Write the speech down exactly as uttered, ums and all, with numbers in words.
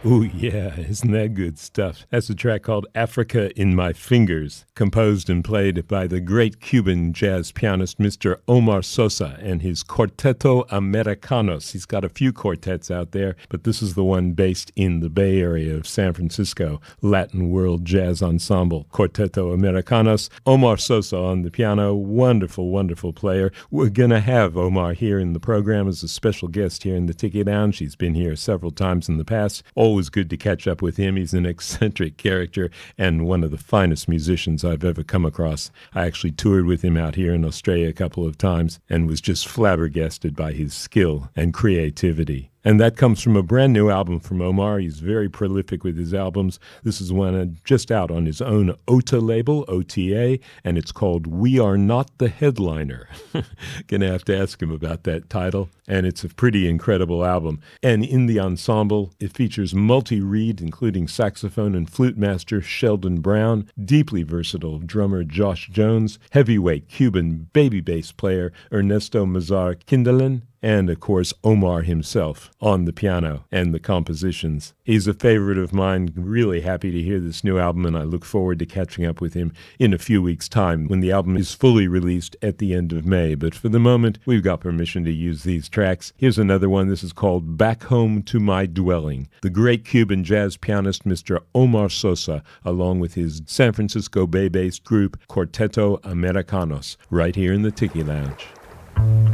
Ooh, yeah, isn't that good stuff? That's a track called Africa in My Fingers, composed and played by the great Cuban jazz pianist Mister Omar Sosa and his Quarteto Americanos. He's got a few quartets out there, but this is the one based in the Bay Area of San Francisco, Latin World Jazz Ensemble, Quarteto Americanos. Omar Sosa on the piano, wonderful, wonderful player. We're going to have Omar here in the program as a special guest here in the Tiki Lounge. He's been here several times in the past. Always good to catch up with him. He's an eccentric character and one of the finest musicians I've ever come across. I actually toured with him out here in Australia a couple of times and was just flabbergasted by his skill and creativity. And that comes from a brand new album from Omar. He's very prolific with his albums. This is one just out on his own O T A label, O T A, and it's called We Are Not the Headliner. Gonna have to ask him about that title. And it's a pretty incredible album. And in the ensemble, it features multi-reed, including saxophone and flute master Sheldon Brown, deeply versatile drummer Josh Jones, heavyweight Cuban baby bass player Ernesto Mazar Kindelen, and, of course, Omar himself on the piano and the compositions. He's a favorite of mine. Really happy to hear this new album, and I look forward to catching up with him in a few weeks' time when the album is fully released at the end of May. But for the moment, we've got permission to use these tracks. Here's another one. This is called Back Home to My Dwelling. The great Cuban jazz pianist Mister Omar Sosa, along with his San Francisco Bay-based group Quarteto Americanos, right here in the Tiki Lounge.